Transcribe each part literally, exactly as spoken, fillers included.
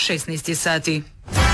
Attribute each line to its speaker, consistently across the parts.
Speaker 1: šesnaest sati.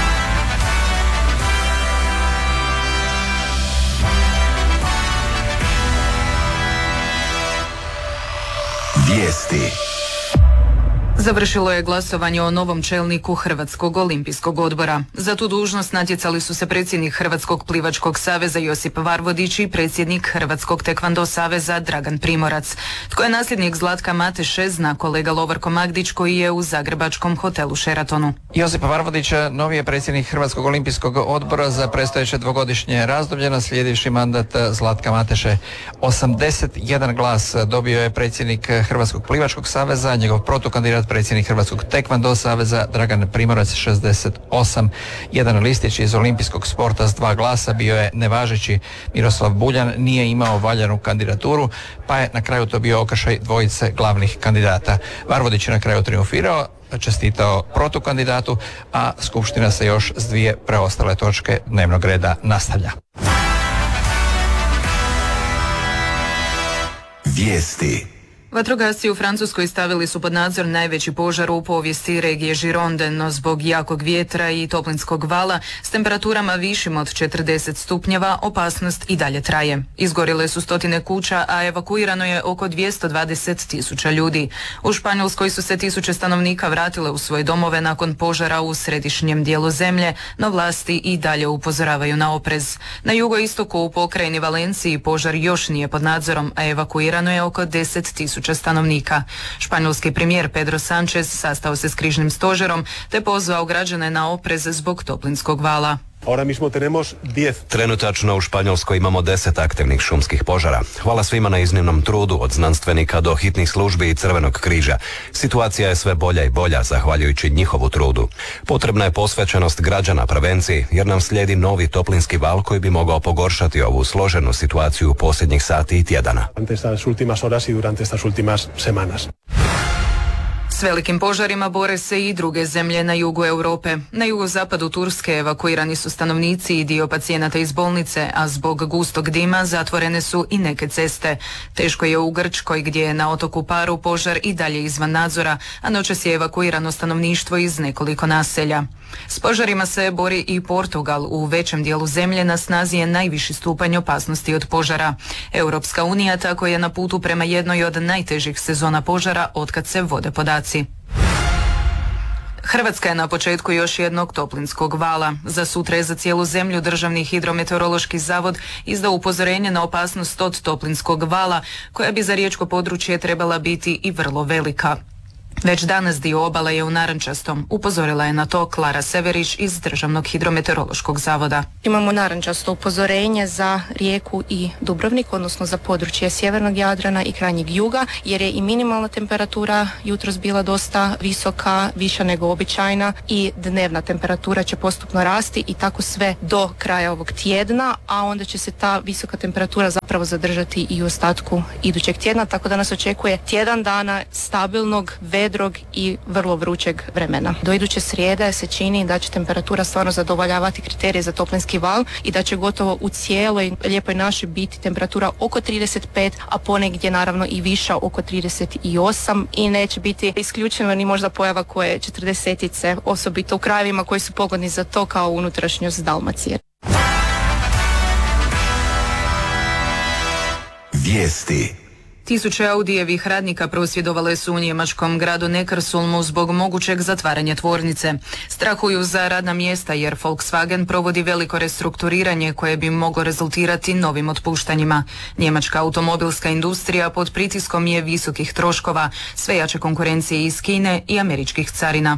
Speaker 2: Vijesti.
Speaker 1: Završilo je glasovanje o novom čelniku Hrvatskog olimpijskog odbora. Za tu dužnost natjecali su se predsjednik Hrvatskog plivačkog saveza Josip Varvodić i predsjednik Hrvatskog tekvando saveza Dragan Primorac. Tko je nasljednik Zlatka Mateše zna kolega Lovorko Magdić koji je u zagrebačkom hotelu Sheratonu.
Speaker 3: Josip Varvodić novi je predsjednik Hrvatskog olimpijskog odbora za predstojeće dvogodišnje razdoblje naslijedivši mandat Zlatka Mateše. osamdeset jedan glas dobio je predsjednik Hrvatskog plivačkog saveza, njegov protukandidat predsjednik Hrvatskog tekvando saveza Dragan Primorac šezdeset osam. Jedan listić iz olimpijskog sporta s dva glasa bio je nevažeći. Miroslav Buljan nije imao valjanu kandidaturu, pa je na kraju to bio okršaj dvojice glavnih kandidata. Varvodić je na kraju triumfirao, čestitao protukandidatu, a skupština se još s dvije preostale točke dnevnog reda nastavlja.
Speaker 2: Vijesti.
Speaker 1: Vatrogasci u Francuskoj stavili su pod nadzor najveći požar u povijesti regije Gironde, no zbog jakog vjetra i toplinskog vala s temperaturama višim od četrdeset stupnjeva opasnost i dalje traje. Izgorile su stotine kuća, a evakuirano je oko dvjesto dvadeset tisuća ljudi. U Španjolskoj su se tisuće stanovnika vratile u svoje domove nakon požara u središnjem dijelu zemlje, no vlasti i dalje upozoravaju na oprez. Na jugoistoku u pokrajini Valenciji požar još nije pod nadzorom, a evakuirano je oko deset tisuća stanovnika. Španjolski premijer Pedro Sánchez sastao se s križnim stožerom te pozvao građane na oprez zbog toplinskog vala.
Speaker 4: Trenutačno u Španjolskoj imamo deset aktivnih šumskih požara. Hvala svima na iznimnom trudu, od znanstvenika do hitnih službi i Crvenog križa. Situacija je sve bolja i bolja zahvaljujući njihovu trudu. Potrebna je posvećenost građana prevenciji jer nam slijedi novi toplinski val koji bi mogao pogoršati ovu složenu situaciju u posljednjih sati i tjedana.
Speaker 1: S velikim požarima bore se i druge zemlje na jugu Europe. Na jugozapadu Turske evakuirani su stanovnici i dio pacijenata iz bolnice, a zbog gustog dima zatvorene su i neke ceste. Teško je u Grčkoj gdje je na otoku Paru požar i dalje izvan nadzora, a noćas je evakuirano stanovništvo iz nekoliko naselja. S požarima se bori i Portugal. U većem dijelu zemlje na snazi je najviši stupanj opasnosti od požara. Europska unija tako je na putu prema jednoj od najtežih sezona požara otkad se vode podaci. Hrvatska je na početku još jednog toplinskog vala. Za sutra je za cijelu zemlju Državni hidrometeorološki zavod izdao upozorenje na opasnost od toplinskog vala, koja bi za riječko područje trebala biti i vrlo velika. Već danas dio obala je u narančastom, upozorila je na to Klara Severić iz Državnog hidrometeorološkog zavoda.
Speaker 5: Imamo narančasto upozorenje za Rijeku i Dubrovnik, odnosno za područje sjevernog Jadrana i krajnjeg juga, jer je i minimalna temperatura jutros bila dosta visoka, viša nego običajna, i dnevna temperatura će postupno rasti i tako sve do kraja ovog tjedna, a onda će se ta visoka temperatura zapravo zadržati i u ostatku idućeg tjedna, tako da nas očekuje tjedan dana stabilnog, vedrog i vrlo vrućeg vremena. Do iduće srijede se čini da će temperatura stvarno zadovoljavati kriterije za toplinski val i da će gotovo u cijeloj lijepoj našoj biti temperatura oko trideset pet, a ponegdje naravno i viša oko trideset osam, i neće biti isključeno ni možda pojava koje četrdesetice, osobito u krajevima koji su pogodni za to kao unutrašnjost Dalmacije.
Speaker 2: Vijesti.
Speaker 1: Tisuće Audijevih radnika prosvjedovale su u njemačkom gradu Neckarsulmu zbog mogućeg zatvaranja tvornice. Strahuju za radna mjesta jer Volkswagen provodi veliko restrukturiranje koje bi moglo rezultirati novim otpuštanjima. Njemačka automobilska industrija pod pritiskom je visokih troškova, sve jače konkurencije iz Kine i američkih carina.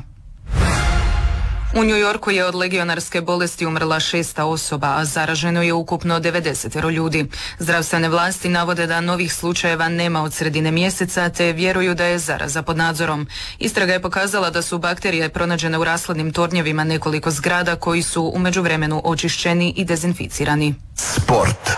Speaker 1: U New Yorku je od legionarske bolesti umrla šesta osoba, a zaraženo je ukupno devedeset ljudi. Zdravstvene vlasti navode da novih slučajeva nema od sredine mjeseca, te vjeruju da je zaraza pod nadzorom. Istraga je pokazala da su bakterije pronađene u rashladnim tornjevima nekoliko zgrada koji su u međuvremenu očišćeni i dezinficirani.
Speaker 2: Sport.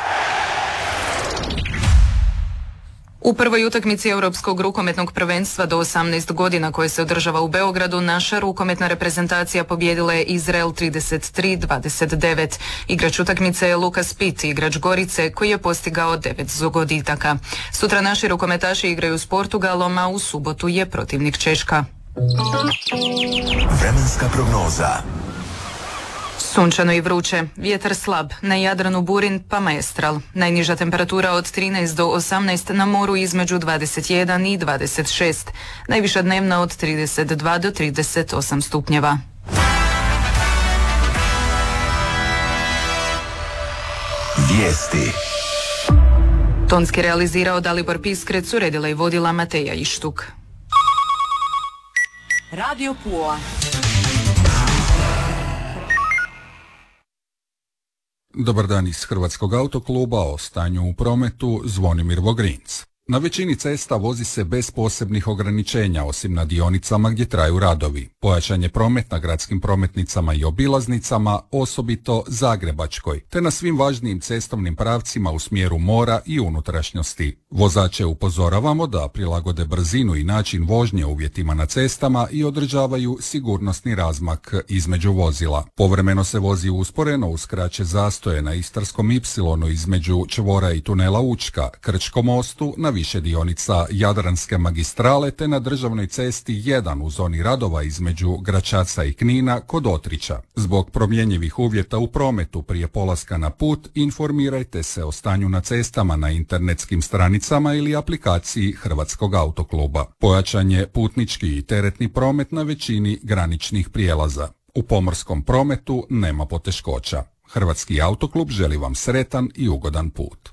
Speaker 1: U prvoj utakmici Europskog rukometnog prvenstva do osamnaest godina koje se održava u Beogradu, naša rukometna reprezentacija pobijedila je Izrael trideset tri dvadeset devet. Igrač utakmice je Lukas Pitt, igrač Gorice, koji je postigao devet zgoditaka. Sutra naši rukometaši igraju s Portugalom, a u subotu je protivnik Češka.
Speaker 2: Vremenska prognoza.
Speaker 1: Sunčano i vruće, vjetar slab, na Jadranu burin pa maestral. Najniža temperatura od trinaest do osamnaest, na moru između dvadeset jedan i dvadeset šest. Najviša dnevna od trideset dva do trideset osam stupnjeva.
Speaker 2: Vijesti.
Speaker 1: Tonski realizirao Dalibor Piskrec, uredila i vodila Mateja Ištuk.
Speaker 6: Radio Pula.
Speaker 7: Dobar dan iz Hrvatskog autokluba, o stanju u prometu Zvonimir Vogrinc. Na većini cesta vozi se bez posebnih ograničenja, osim na dionicama gdje traju radovi. Pojačan je promet na gradskim prometnicama i obilaznicama, osobito Zagrebačkoj, te na svim važnijim cestovnim pravcima u smjeru mora i unutrašnjosti. Vozače upozoravamo da prilagode brzinu i način vožnje uvjetima na cestama i održavaju sigurnosni razmak između vozila. Povremeno se vozi usporeno uz kraće zastoje na Istarskom ipsilonu između čvora i tunela Učka, Krčkom mostu, na više dionica Jadranske magistrale te na državnoj cesti jedan u zoni radova između Gračaca i Knina kod Otrića. Zbog promjenjivih uvjeta u prometu prije polaska na put informirajte se o stanju na cestama na internetskim stranicama ili aplikaciji Hrvatskog autokluba. Pojačan je putnički i teretni promet na većini graničnih prijelaza. U pomorskom prometu nema poteškoća. Hrvatski autoklub želi vam sretan i ugodan put.